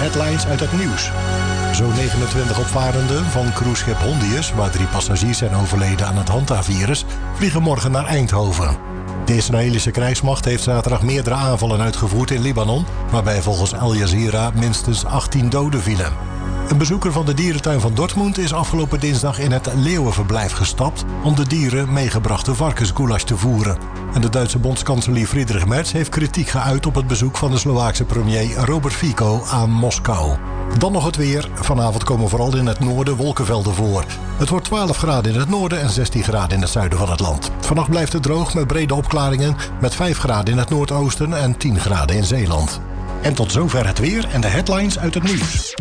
headlines uit het nieuws. Zo'n 29 opvarenden van cruiseschip Hondius, waar 3 passagiers zijn overleden aan het Hanta-virus, vliegen morgen naar Eindhoven. De Israëlische krijgsmacht heeft zaterdag meerdere aanvallen uitgevoerd in Libanon, waarbij volgens Al Jazeera minstens 18 doden vielen. Een bezoeker van de dierentuin van Dortmund is afgelopen dinsdag in het leeuwenverblijf gestapt om de dieren meegebrachte varkensgoulash te voeren. En de Duitse bondskanselier Friedrich Merz heeft kritiek geuit op het bezoek van de Slovaakse premier Robert Fico aan Moskou. Dan nog het weer. Vanavond komen vooral in het noorden wolkenvelden voor. Het wordt 12 graden in het noorden en 16 graden in het zuiden van het land. Vannacht blijft het droog met brede opklaringen, met 5 graden in het noordoosten en 10 graden in Zeeland. En tot zover het weer en de headlines uit het nieuws.